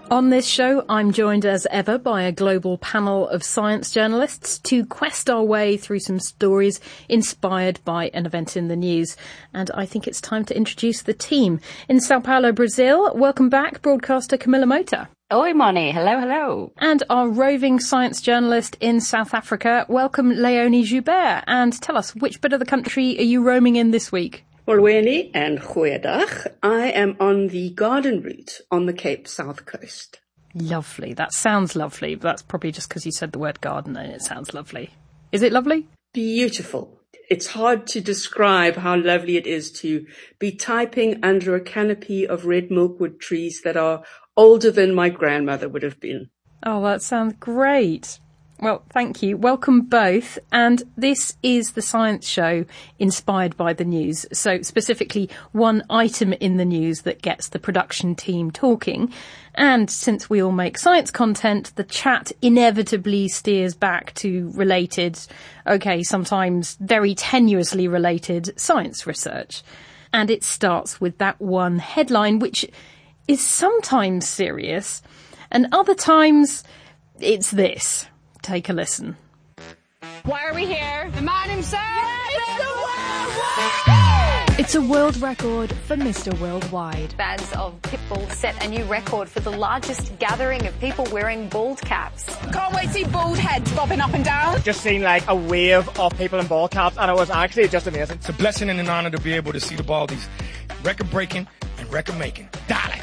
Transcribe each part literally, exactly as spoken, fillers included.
On this show, I'm joined as ever by a global panel of science journalists to quest our way through some stories inspired by an event in the news. And I think it's time to introduce the team. In Sao Paulo, Brazil, welcome back, broadcaster Camilla Mota. Oi, Moni. Hello, hello. And our roving science journalist in South Africa, welcome Leonie Joubert. And tell us, which bit of the country are you roaming in this week? Molweni and goeiedag. I am on the garden route on the Cape South Coast. Lovely. That sounds lovely, but that's probably just because you said the word garden and it sounds lovely. Is it lovely? Beautiful. It's hard to describe how lovely it is to be typing under a canopy of red milkwood trees that are older than my grandmother would have been. Oh, that sounds great. Well, thank you. Welcome both. And this is the science show inspired by the news. So specifically one item in the news that gets the production team talking. And since we all make science content, the chat inevitably steers back to related, okay, sometimes very tenuously related science research. And it starts with that one headline, which is sometimes serious and other times it's this. Take a listen. Why are we here? The man himself! Mister Worldwide! It's a world record for Mister Worldwide. Fans of Pitbull set a new record for the largest gathering of people wearing bald caps. Can't wait to see bald heads bobbing up and down. Just seen like a wave of people in bald caps and it was actually just amazing. It's a blessing and an honor to be able to see the baldies record breaking and record making. Dale!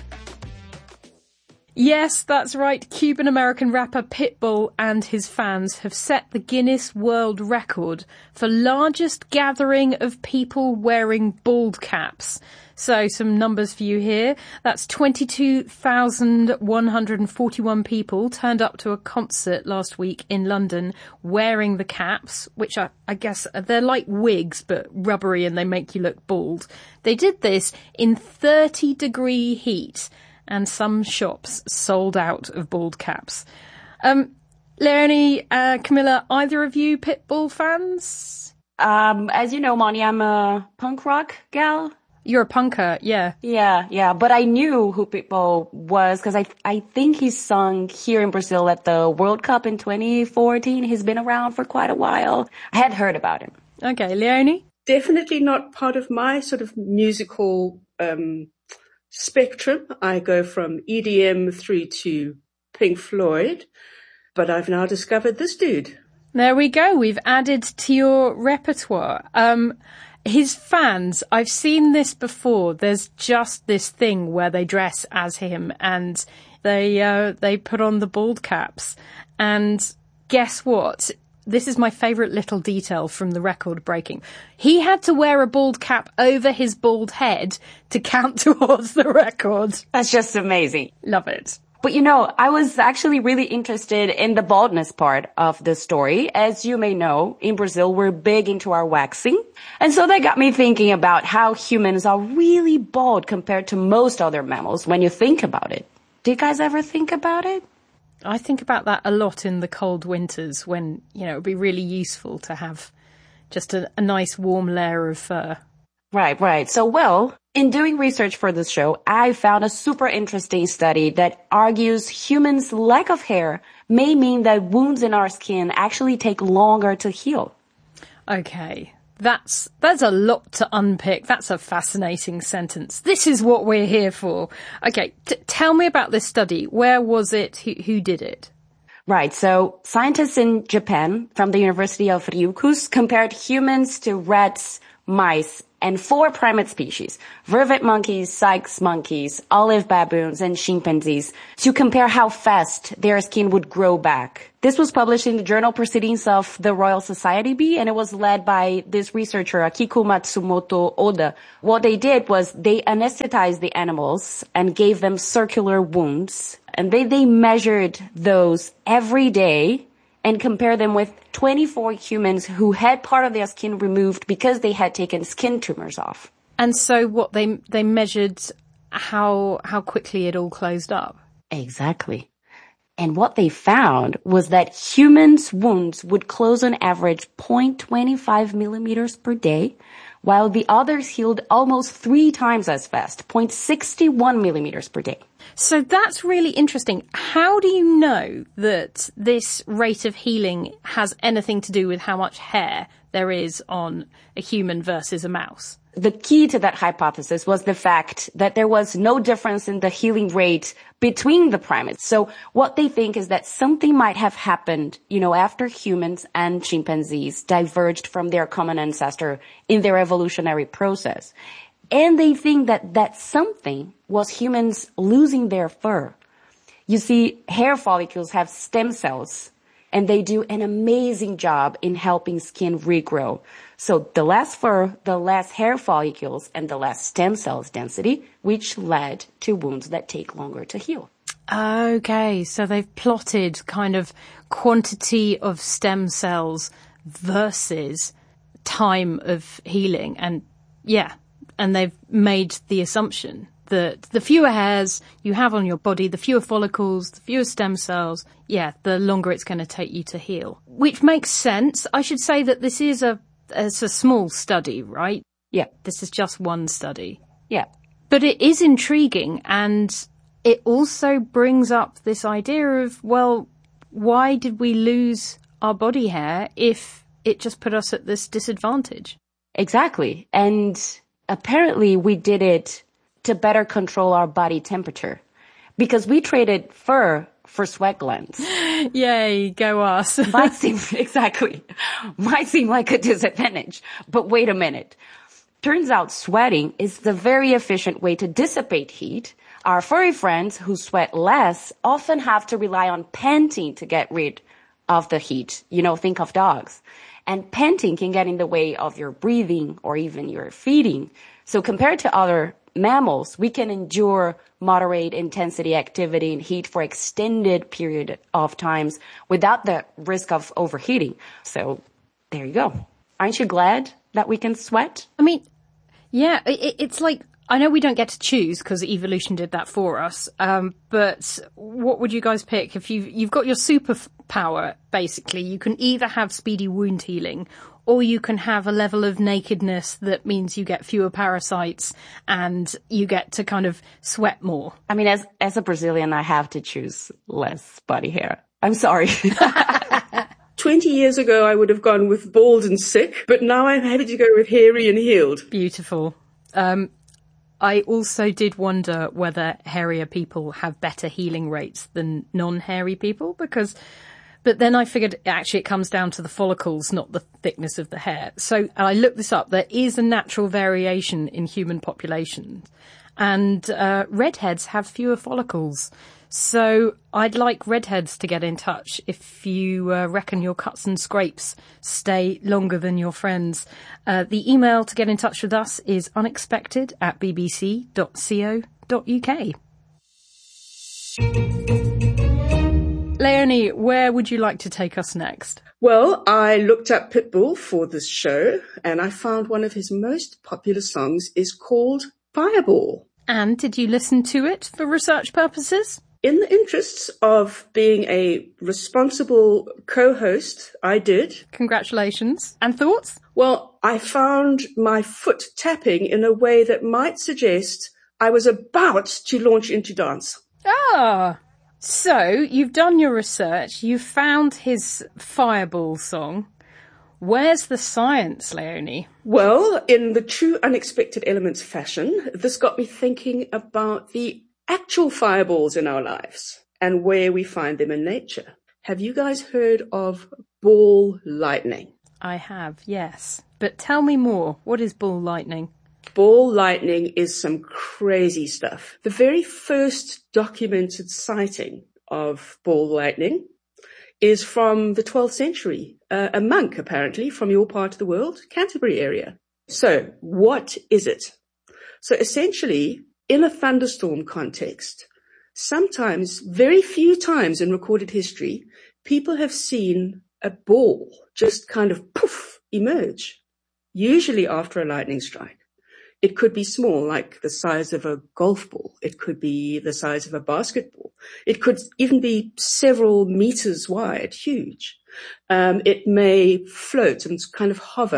Yes, that's right. Cuban-American rapper Pitbull and his fans have set the Guinness World Record for largest gathering of people wearing bald caps. So some numbers for you here. That's twenty-two thousand one hundred forty-one people turned up to a concert last week in London wearing the caps, which are, I guess they're like wigs but rubbery and they make you look bald. They did this in thirty degree heat. And some shops sold out of bald caps. Um, Leonie, uh, Camilla, either of you Pitbull fans? Um, as you know, Moni, I'm a punk rock gal. You're a punker, yeah. Yeah, yeah. But I knew who Pitbull was because I I think he sung here in Brazil at the World Cup in twenty fourteen. He's been around for quite a while. I had heard about him. Okay, Leonie? Definitely not part of my sort of musical um spectrum. I go from E D M through to Pink Floyd, but I've now discovered this dude. There we go. We've added to your repertoire. Um, his fans, I've seen this before. There's just this thing where they dress as him and they, uh, they put on the bald caps. And guess what? This is my favourite little detail from the record breaking. He had to wear a bald cap over his bald head to count towards the record. That's just amazing. Love it. But you know, I was actually really interested in the baldness part of the story. As you may know, in Brazil, we're big into our waxing. And so that got me thinking about how humans are really bald compared to most other mammals when you think about it. Do you guys ever think about it? I think about that a lot in the cold winters when, you know, it would be really useful to have just a, a nice warm layer of fur. Right, right. So, well, in doing research for this show, I found a super interesting study that argues humans' lack of hair may mean that wounds in our skin actually take longer to heal. Okay. That's, that's a lot to unpick. That's a fascinating sentence. This is what we're here for. Okay, t- tell me about this study. Where was it? Who, who did it? Right, so scientists in Japan from the University of Ryukyus compared humans to rats, mice, and four primate species, vervet monkeys, Sykes monkeys, olive baboons, and chimpanzees, to compare how fast their skin would grow back. This was published in the journal Proceedings of the Royal Society B, and it was led by this researcher, Akiko Matsumoto Oda. What they did was they anesthetized the animals and gave them circular wounds, and they, they measured those every day and compare them with twenty-four humans who had part of their skin removed because they had taken skin tumors off. And so what they they measured how how quickly it all closed up. Exactly. And what they found was that humans' wounds would close on average zero point two five millimeters per day, while the others healed almost three times as fast, zero point six one millimeters per day. So that's really interesting. How do you know that this rate of healing has anything to do with how much hair there is on a human versus a mouse? The key to that hypothesis was the fact that there was no difference in the healing rate between the primates. So what they think is that something might have happened, you know, after humans and chimpanzees diverged from their common ancestor in their evolutionary process. And they think that that something was humans losing their fur. You see, hair follicles have stem cells, and they do an amazing job in helping skin regrow. So the less fur, the less hair follicles, and the less stem cells density, which led to wounds that take longer to heal. Okay, so they've plotted kind of quantity of stem cells versus time of healing. And yeah, and they've made the assumption that the fewer hairs you have on your body, the fewer follicles, the fewer stem cells, yeah, the longer it's going to take you to heal. Which makes sense. I should say that this is a it's a small study, right? Yeah. This is just one study. Yeah. But it is intriguing, and it also brings up this idea of, well, why did we lose our body hair if it just put us at this disadvantage? Exactly. And apparently we did it to better control our body temperature, because we traded fur for sweat glands. Yay, go us. Might seem, exactly, might seem like a disadvantage, but wait a minute. Turns out sweating is the very efficient way to dissipate heat. Our furry friends who sweat less often have to rely on panting to get rid of the heat. You know, think of dogs. And panting can get in the way of your breathing or even your feeding. So compared to other mammals, we can endure moderate intensity activity and heat for extended period of times without the risk of overheating. So there you go. Aren't you glad that we can sweat? I mean, yeah, it, it's like, I know we don't get to choose because evolution did that for us. Um, but what would you guys pick? If you've, you've got your superpower, basically, you can either have speedy wound healing, or you can have a level of nakedness that means you get fewer parasites and you get to kind of sweat more. I mean, as as a Brazilian, I have to choose less body hair. I'm sorry. Twenty years ago, I would have gone with bald and sick, but now I'm happy to go with hairy and healed. Beautiful. Um, I also did wonder whether hairier people have better healing rates than non-hairy people, because... But then I figured actually it comes down to the follicles, not the thickness of the hair. So I looked this up. There is a natural variation in human populations, and uh, redheads have fewer follicles. So I'd like redheads to get in touch if you uh, reckon your cuts and scrapes stay longer than your friends. Uh, the email to get in touch with us is unexpected at b b c dot co dot u k. Leonie, where would you like to take us next? Well, I looked up Pitbull for this show, and I found one of his most popular songs is called Fireball. And did you listen to it for research purposes? In the interests of being a responsible co-host, I did. Congratulations. And thoughts? Well, I found my foot tapping in a way that might suggest I was about to launch into dance. Ah, so you've done your research. You've found his Fireball song. Where's the science, Leonie? Well, in the true Unexpected Elements fashion, this got me thinking about the actual fireballs in our lives and where we find them in nature. Have you guys heard of ball lightning? I have, yes. But tell me more. What is ball lightning? Ball lightning is some crazy stuff. The very first documented sighting of ball lightning is from the twelfth century. Uh, a monk, apparently, from your part of the world, Canterbury area. So, what is it? So, essentially, in a thunderstorm context, sometimes, very few times in recorded history, people have seen a ball just kind of poof, emerge, usually after a lightning strike. It could be small, like the size of a golf ball. It could be the size of a basketball. It could even be several meters wide, huge. Um, it may float and kind of hover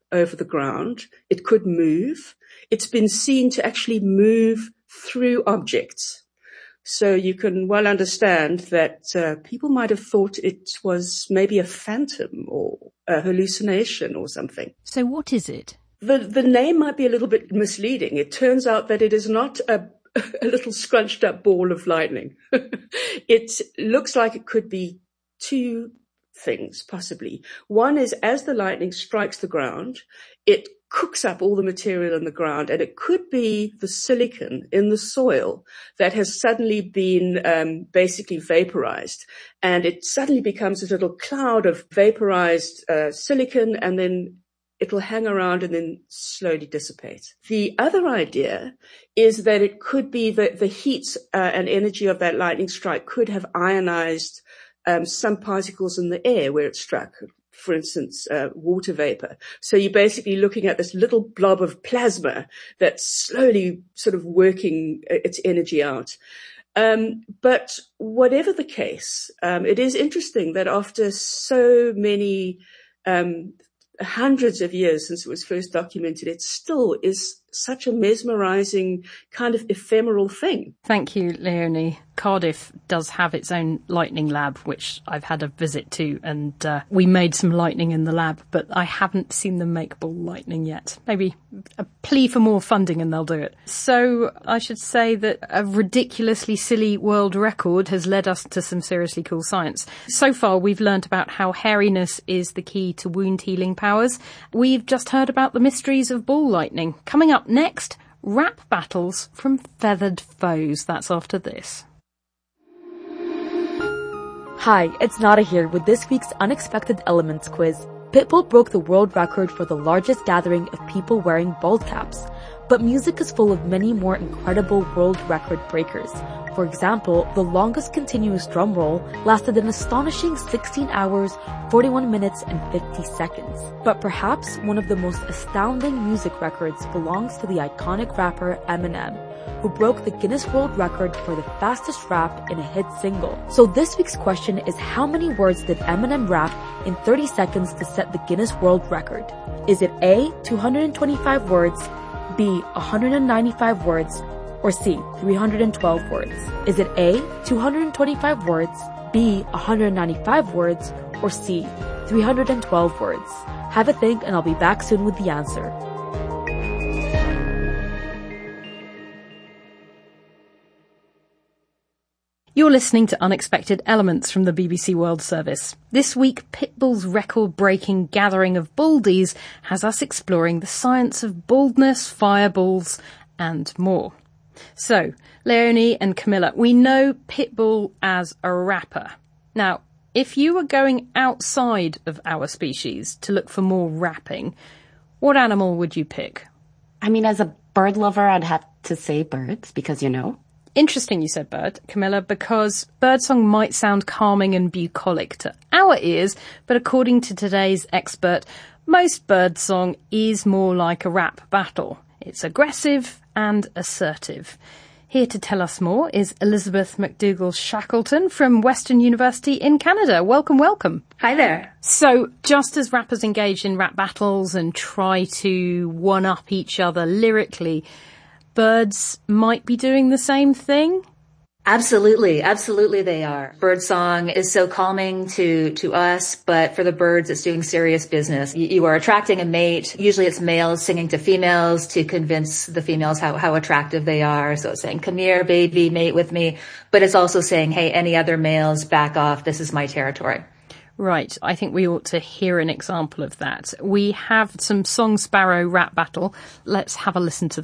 over the ground. It could move. It's been seen to actually move through objects. So you can well understand that uh, people might have thought it was maybe a phantom or a hallucination or something. So what is it? The, the name might be a little bit misleading. It turns out that it is not a, a little scrunched up ball of lightning. It looks like it could be two things, possibly. One is as the lightning strikes the ground, it cooks up all the material in the ground, and it could be the silicon in the soil that has suddenly been um, basically vaporized, and it suddenly becomes a little cloud of vaporized uh, silicon, and then it'll hang around and then slowly dissipate. The other idea is that it could be that the heat uh, and energy of that lightning strike could have ionized um, some particles in the air where it struck. For instance, uh, water vapor. So you're basically looking at this little blob of plasma that's slowly sort of working its energy out. Um, but whatever the case, um, it is interesting that after so many um, hundreds of years since it was first documented, it still is such a mesmerizing kind of ephemeral thing. Thank you, Leonie. Cardiff does have its own lightning lab, which I've had a visit to, and uh, we made some lightning in the lab, but I haven't seen them make ball lightning yet. Maybe a plea for more funding and they'll do it. So I should say that a ridiculously silly world record has led us to some seriously cool science. So far, we've learnt about how hairiness is the key to wound healing powers. We've just heard about the mysteries of ball lightning. Coming up next, rap battles from feathered foes. That's after this. Hi, it's Nada here with this week's Unexpected Elements quiz. Pitbull broke the world record for the largest gathering of people wearing bald caps. But music is full of many more incredible world record breakers. For example, the longest continuous drum roll lasted an astonishing sixteen hours, forty-one minutes, and fifty seconds. But perhaps one of the most astounding music records belongs to the iconic rapper Eminem, who broke the Guinness World Record for the fastest rap in a hit single. So this week's question is, how many words did Eminem rap in thirty seconds to set the Guinness World Record? Is it A, two hundred twenty-five words, B, one hundred ninety-five words, or C, three hundred twelve words? Is it A, two hundred twenty-five words, B, one hundred ninety-five words, or C, three hundred twelve words? Have a think and I'll be back soon with the answer. You're listening to Unexpected Elements from the B B C World Service. This week, Pitbull's record-breaking gathering of baldies has us exploring the science of baldness, fireballs, and more. So, Leonie and Camilla, we know Pitbull as a rapper. Now, if you were going outside of our species to look for more rapping, what animal would you pick? I mean, as a bird lover, I'd have to say birds, because, you know. Interesting you said bird, Camilla, because birdsong might sound calming and bucolic to our ears, but according to today's expert, most birdsong is more like a rap battle. It's aggressive and assertive. Here to tell us more is Elizabeth McDougall-Shackleton from Western University in Canada. Welcome, welcome. Hi there. So, just as rappers engage in rap battles and try to one-up each other lyrically, birds might be doing the same thing? Absolutely. Absolutely they are. Birdsong is so calming to, to us, but for the birds, it's doing serious business. You, you are attracting a mate. Usually it's males singing to females to convince the females how, how attractive they are. So it's saying, come here, baby, mate with me. But it's also saying, hey, any other males, back off. This is my territory. Right. I think we ought to hear an example of that. We have some Song Sparrow rap battle. Let's have a listen to